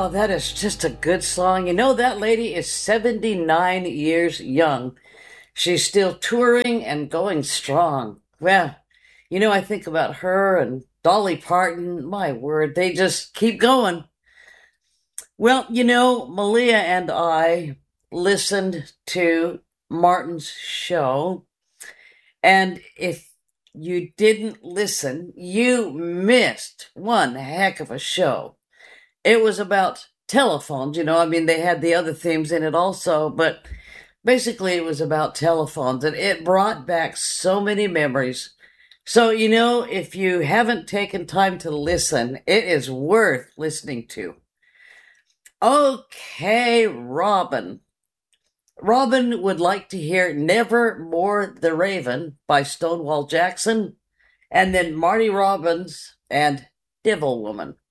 Oh, that is just a good song. You know, that lady is 79 years young. She's still touring and going strong. Well, I think about her and Dolly Parton. My word, they just keep going. Well, Malia and I listened to Martin's show, and if you didn't listen, you missed one heck of a show. It was about telephones, I mean, they had the other themes in it also, but basically it was about telephones, and it brought back so many memories. So, if you haven't taken time to listen, it is worth listening to. Okay, Robin. Robin would like to hear Never More the Raven by Stonewall Jackson, and then Marty Robbins and Devil Woman.